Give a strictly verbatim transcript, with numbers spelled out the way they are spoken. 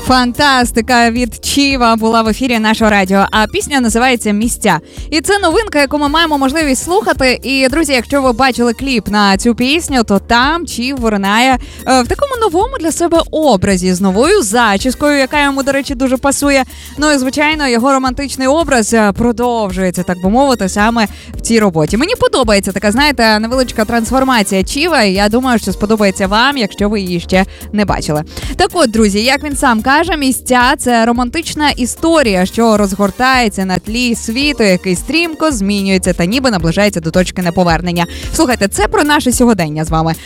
Фантастика від Чіва була в ефірі нашого радіо, а пісня називається «Місця». І це новинка, яку ми маємо можливість слухати. І, друзі, якщо ви бачили кліп на цю пісню, то там Чів виринає в такому новому для себе образі, з новою зачіскою, яка йому, до речі, дуже пасує. Ну і, звичайно, його романтичний образ продовжується, так би мовити, саме в цій роботі. Мені подобається така, знаєте, невеличка трансформація Чіва, і я думаю, що сподобається вам, якщо ви її ще не бачили. Так от, друзі, як він сам каже, «Місця» – це романтична історія, що розгортається на тлі світу, який стрімко змінюється та ніби наближається до точки неповернення. Слухайте, це про наше сьогодення з вами.